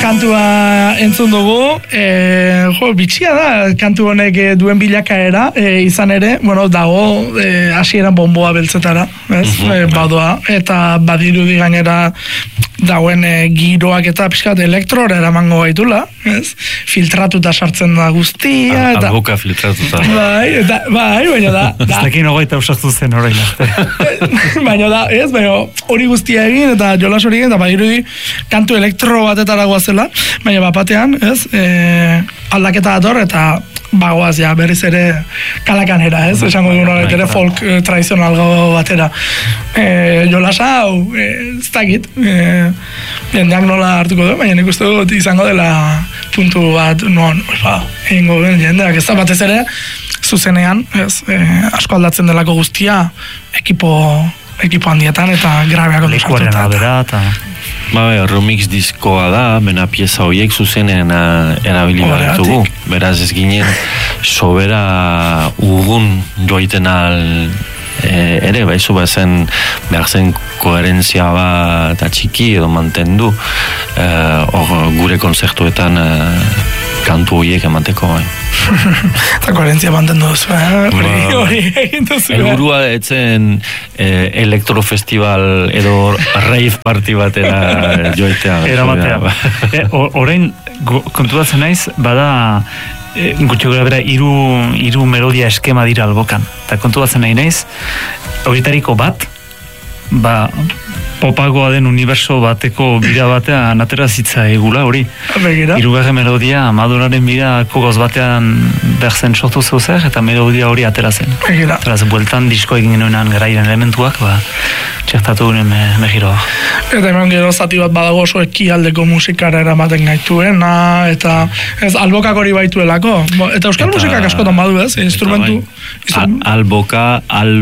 kantua entzun dugu, bitxia da, kantu honek duen bilakaera, izan ere, bueno, dago, hasieran bonboa beltzetara, ez? Badoa, eta badirudi gainera dauen giroak eta pixkat elektrora eramango gaitula, ez? Filtratuta sartzen da guztia, eta... Alboka filtratuta. Bai, baina da... Ez dakin hogeita usatu zen orain arte. Baina da, ez, baina hori guztia egin, eta jolas hori egin, eta badirudi kantu elektro batetara guazela, baina bapatean, ez, aldaketa dator, eta bagoaz, ja, berriz ere kalakanera, ez, esango dugu horret ere folk tradizional batera. Jolas hau, ez dakit, jendeak nola hartuko du, baina nik uste dut izango dela puntu bat, egingo duen jendeak, ez da batez ere, zuzenean, ez, asko aldatzen delako guztia, ekipo handietan eta grabeak ondo sartuta. Lekuaren abera eta... remix diskoa da, bena pieza horiek zuzenean erabili behar. Beraz ez ginen sobera ugun joiten ere, baizu zen behar zen koherentzia bat eta txiki edo mantendu gure konzertuetan kantu horiek emateko bai. Eta koherentzia mantendu duzu, hori egin duzu. Helburua etzen elektrofestival edo rave party batera joitea. Eramatea. Orain, konturatzen naiz, bada gutxi gara bera hiru melodia eskema dira albokan. Eta konturatzen nahi naiz, horitariko bat, popagoa den uniberso bateko bira batean atera zitza egula hori. Hirugarren melodia, Maduraren bira kogoz batean berzen sortu zeuzer, eta melodia hori atera zen. Beraz, bueltan disko egin genuenan garairen elementuak, txertatu ginen megiroa. Eta hemen gero zati bat badago oso ekialdeko musikara eramaten gaituena, eta ez albokak hori baituelako. Eta euskal musikak askotan badu ez, instrumentu. Alboka,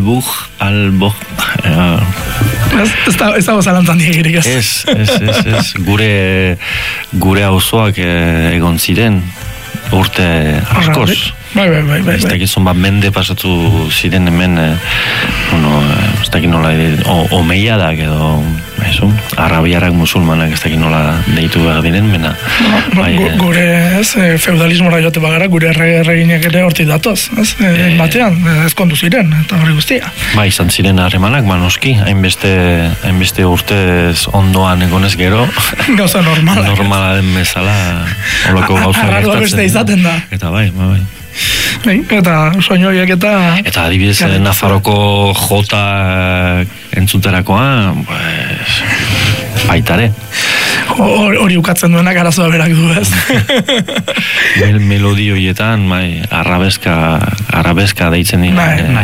Ez dago zalantzan diegirik ez. Ez. Gure auzoak egon ziren urte askoz. Bai. Ez dakizun bat mende pasatu ziren hemen, ez dakit nola, omeiadak edo, arabiarak musulmanak ez dakit nola deitu behar diren, mena. Gure, ez, feudalismora joate bagara, gure erreginek ere hortik datoz, ez, batean, ez kondu ziren, eta hori guztia. Izan ziren harremanak, noski, hainbeste urtez ondoan egonez gero. Gauza normala. Normala den bezala, holako gauza gertatzen. Arraro beste izaten da. Eta bai. Eta soinoiak eta adibidez Nafarroko jota entzuterakoa baitare hori ukatzen duenak arazoa berak du ez melodioietan arabeska deitzen dira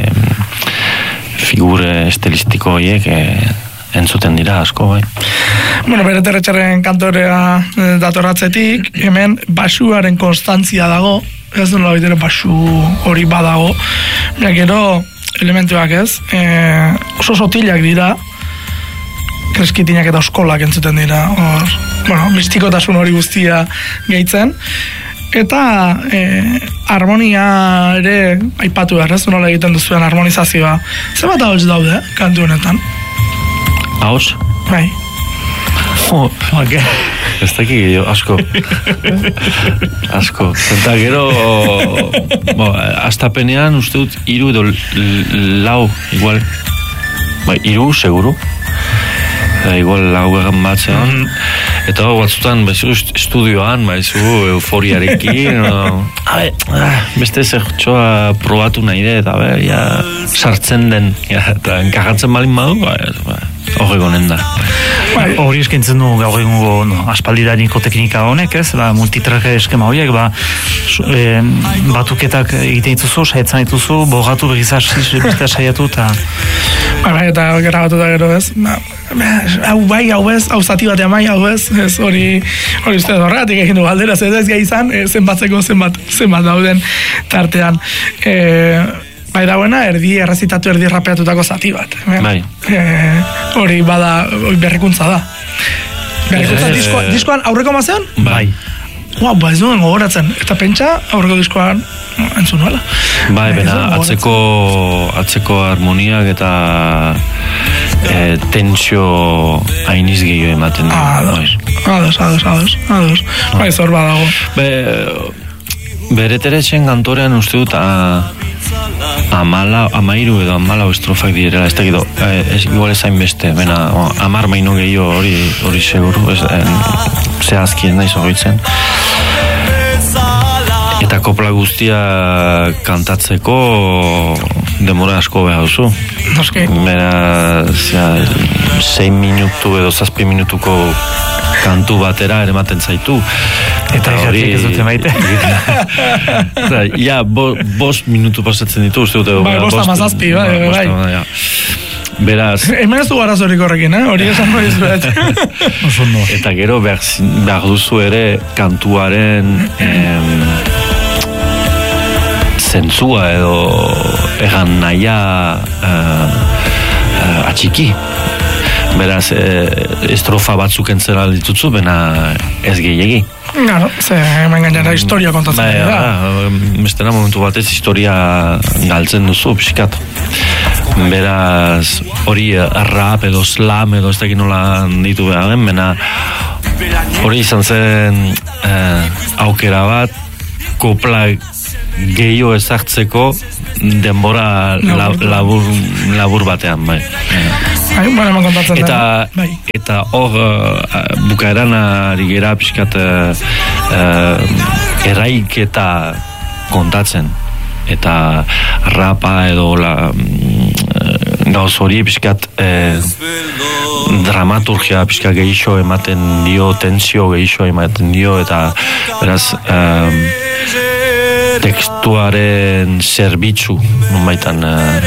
figure estilistiko horiek entzuten dira asko, bai. Bere Terretxaren kantorea datorratzetik, hemen basuaren konstantzia dago, ez nola baitere basu hori badago, gero elementuak ez, oso sotilak dira, kreskitinak eta oskolak entzuten dira, mistikotasun hori guztia gehitzen, eta harmonia ere aipatu behar, ez nola egiten duzuen harmonizazioa. Zer bat ahots daude, kantu honetan? Ahots? Bai. Ez daki, asko. Zenta gero, astapenean uste dut 3 edo 4, igual. 3, seguru. Igual 4 batzean. Eta batzutan, estudioan, euforiarekin. Beste zertxoa probatu nahi de, eta sartzen den, eta enkajatzen balin badu, horrego nenda. Hori eskentzen du gaur egungo aspaldidariko teknika honek, ez? Multitrake eskema horiek, batuketak egiten dituzu, saietzen dituzu, bogatu begizaz beste saiatu, eta... Eta grabatu da gero, ez? Hau ez, hau zati batean hau ez, hori uste horregatik egin du galdera, ez gai izan, zenbatzeko zenbat dauden tartean. Bai dauena, errezitatu, rapeatutako zati bat. Hori bada, berrikuntza da. Berrikuntza diskoan aurreko mazean? Bai. Ez duen gogoratzen. Eta pentsa aurreko diskoan entzun nuela. Bai, bena, atzeko harmoniak eta tentsio hainiz gehiago ematen Ados. Bai, zor badago. Bere teretxen kantorean uste dut amairu edo amalau estrofak direla, ez dakido, igual ezain beste, bena, amar maino gehiago hori seguru, zehazkien naiz horretzen. Eta kopla guztia kantatzeko demora asko behar duzu. Noski. Bera, 6 minutu edo 7 minutuko kantu batera erematen zaitu. Eta hori ez dute maite. Ja, 5 minutu pasatzen ditu, uste dute. Bai, 5 bai. Beraz... Hemen ez du garazorik horrekin, hori esan hori zuet. Eta gero behar duzu ere kantuaren zentzua edo egan nahia atxiki. Beraz, estrofa batzuk entzera ditutzu, bena ez gehiagi. Claro, hemen gainera historia kontatzen da. Bestena momentu batez historia galtzen duzu, pixkat. Beraz, hori rap edo slam edo ez dakit nola ditu behar den, bena hori izan zen aukera bat, kopla gehiago ezartzeko denbora labur batean, bai. Eta hor bukaeran ari gera pixkat erraiketa kontatzen. Eta rapa edo gauz hori pixkat dramaturgia pixkat gehixo ematen dio, tentsio gehixo ematen dio, eta beraz tekstuaren zerbitzu nunbaitan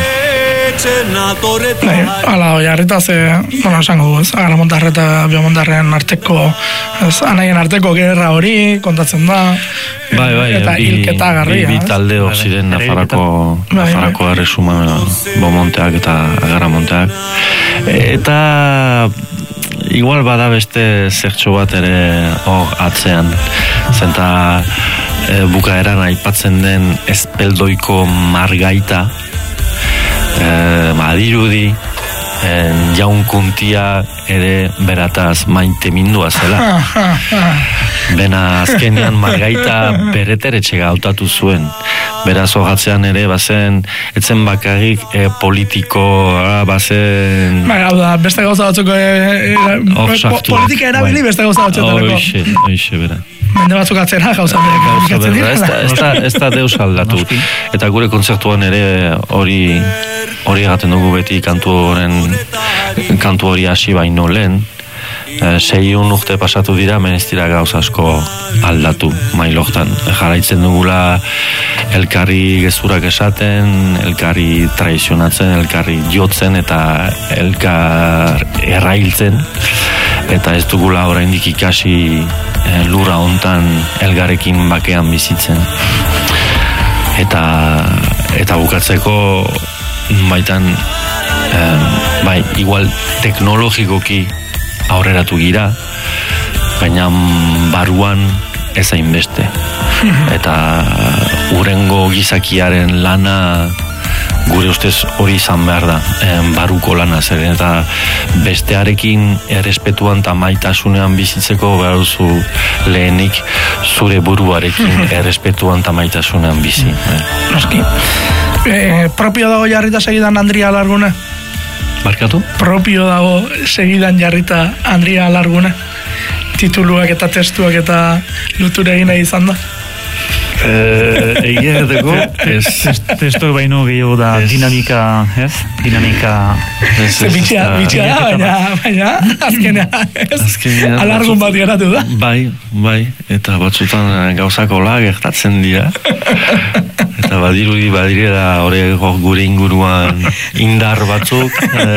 Hala, jarrita esango du, Agaramontarra eta Biomontarren arteko, anaien arteko gerra hori kontatzen da. Eta hilketa garria. Bi talde hor ziren Nafarrako erresuma Bomonteak eta Agaramonteak. Eta igual bada beste zertxo bat ere hor atzean. Zenta bukaeran aipatzen den espeldoiko margaita, adirudi jaunkuntia ere berataz maite mindua zela. Bena azkenean margaita bereteretxe gautatu zuen. Beraz horatzean ere bazen, etzen bakarrik politiko, bazen... Hau da, beste gauza batzuk politika erabili beste gauza batzuk. Hoixe, bera. Mende batzuk atzera gauza berek. Ez da deus aldatu. Eta gure kontzertuan ere hori egaten dugu beti kantu hori hasi baino lehen. 6 urte pasatu dira, menez dira gauza asko aldatu mailortan. Jarraitzen dugula elkarri gezurak esaten, elkarri traizionatzen, elkarri jotzen eta elkar errailtzen. Eta ez dugula oraindik ikasi lura hontan elgarrekin bakean bizitzen. Eta bukatzeko baitan bai, igual teknologikoki aurreratu gira, baina baruan ez hainbeste. Eta urengo gizakiaren lana gure ustez hori izan behar da, baruko lana zeren, eta bestearekin errespetuan eta maitasunean bizitzeko behar duzu lehenik zure buruarekin errespetuan eta maitasunean bizi. Noski. Propio dago jarrita segidan Andria Alarguna? Barkatu? Propio dago segidan jarrita Andria Alarguna? Tituluak eta testuak eta lutura egina izan da? Egia edeko testo baino gehiago da dinamika, ez? Dinamika bitxia da, baina azkenean alargun bat geratu da. Bai, eta batzutan gauzako gertatzen dira. Eta badirela hori gure inguruan indar batzuk.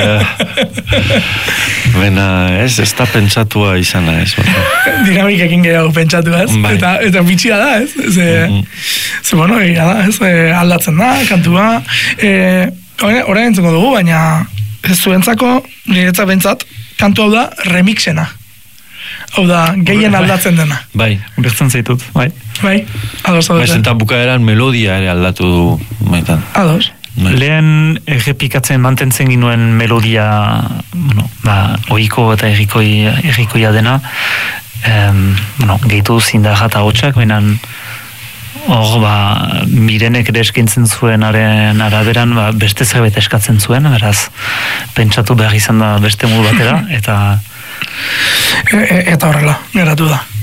Bena ez da pentsatua izana, ez? Dinamikekin gehiago pentsatua, ez? Eta bitxia da, ez? Bueno, aldatzen da, kantua. Orain entzuko dugu, baina ez zuentzako, niretzat bentsat, kantu hau da remixena. Hau da, gehien aldatzen dena. Bai, ulertzen zaitut, bai. Bai, ados. Eta bukaeran melodia ere aldatu du, maitan. Ados. Lehen errepikatzen mantentzen ginuen melodia, ohiko eta errikoia dena, gehitu zindarra eta hotxak, baina hor, Mirenek ere eskintzen zuenaren araberan, beste zerbait eskatzen zuen, beraz, pentsatu behar izan da beste modu batera, eta horrela, geratu da.